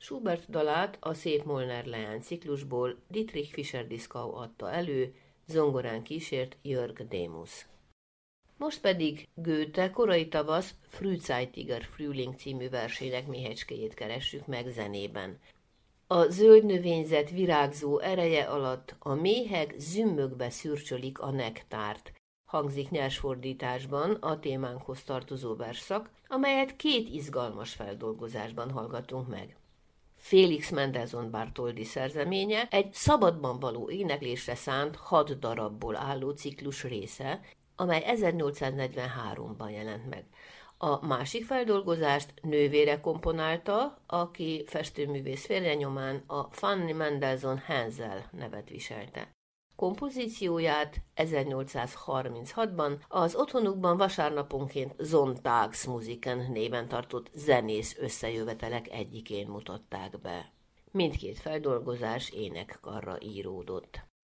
Schubert dalát a Szép Molnár leány ciklusból Dietrich Fischer-Dieskau adta elő, zongorán kísért Jörg Demus. Most pedig Goethe korai tavasz Frühzeitiger Frühling című versének méhecskéjét keressük meg zenében. A zöld növényzet virágzó ereje alatt a méhek zümmögbe szürcsölik a nektárt, hangzik nyers fordításban a témánkhoz tartozó versszak, amelyet két izgalmas feldolgozásban hallgatunk meg. Félix Mendelssohn Bartholdy szerzeménye egy szabadban való éneklésre szánt 6 darabból álló ciklus része, amely 1843-ban jelent meg. A másik feldolgozást nővére komponálta, aki festőművész férjenyomán a Fanny Mendelssohn Haensel nevet viselte. Kompozícióját 1836-ban az otthonukban vasárnaponként Sonntagsmusiken néven tartott zenész összejövetelek egyikén mutatták be. Mindkét feldolgozás énekkarra íródott.